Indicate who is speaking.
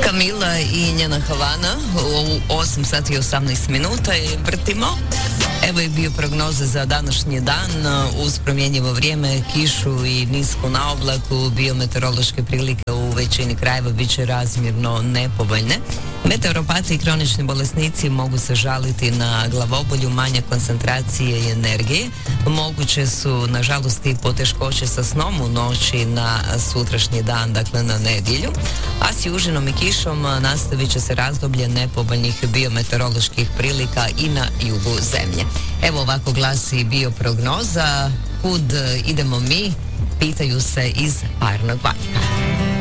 Speaker 1: Kamila i njena Havana u 8 sati i 18 minuta i vrtimo. Evo je bio prognoza za današnji dan uz promjenjivo vrijeme, kišu i nisku na oblaku. Biometeorološke prilike u većini krajeva bit će razmjerno nepovoljne. Meteoropati i kronični bolesnici mogu se žaliti na glavobolju, manje koncentracije i energije. Moguće su, nažalost, i poteškoće sa snom u noći na sutrašnji dan, dakle na nedjelju. A s južinom i kišom nastavit će se razdoblje nepovoljnih biometeoroloških prilika i na jugu zemlje. Evo ovako glasi bioprognoza. Kud idemo mi? Pitaju se iz Parnog Valjka.